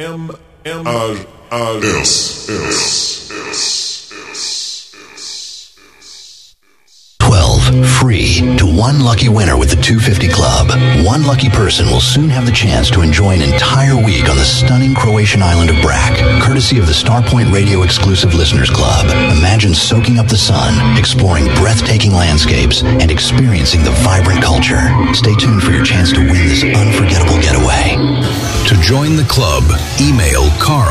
Free to one lucky winner with the 250 Club. One lucky person will soon have the chance to enjoy an entire week on the stunning Croatian island of Brac, courtesy of the Starpoint Radio exclusive Listeners Club. Imagine soaking up the sun, exploring breathtaking landscapes, and experiencing the vibrant culture. Stay tuned for your chance to win this unforgettable getaway. To join the club, email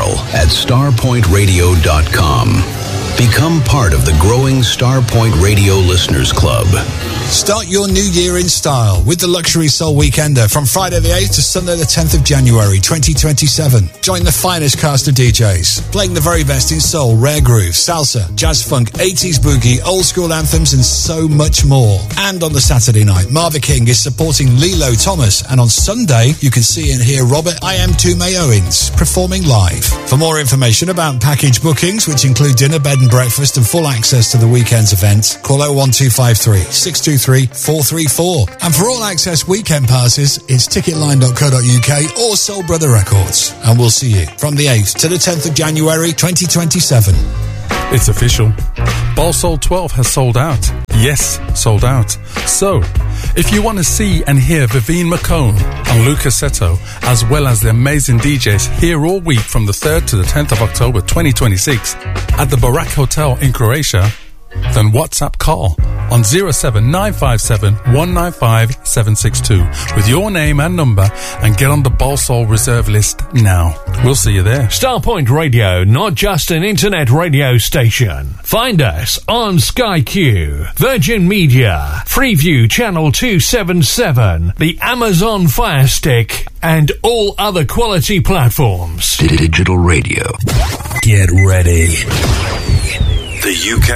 carl@starpointradio.com. Become part of the growing Starpoint Radio Listeners Club. Start your new year in style with the Luxury Soul Weekender from Friday the 8th to Sunday the 10th of January 2027. Join the finest cast of DJs, playing the very best in soul, rare groove, salsa, jazz funk, 80s boogie, old school anthems and so much more. And on the Saturday night, Marva King is supporting Lilo Thomas, and on Sunday you can see and hear Robert I Am Tume Owens performing live. For more information about package bookings, which include dinner, bed and breakfast and full access to the weekend's event, call 01253 623 434. And for all access weekend passes, it's ticketline.co.uk or Soul Brother Records. And we'll see you from the 8th to the 10th of January 2027. It's official. Ball Soul 12 has sold out. Yes, sold out. So, if you want to see and hear Vivine McCone and Luca Seto, as well as the amazing DJs here all week from the 3rd to the 10th of October 2026 at the Barak Hotel in Croatia, then WhatsApp call on 07957 195 762 with your name and number and get on the Ball Soul reserve list now. We'll see you there. Starpoint Radio, not just an internet radio station. Find us on Sky Q, Virgin Media, Freeview Channel 277, the Amazon Fire Stick, and all other quality platforms. Digital radio. Get ready. The UK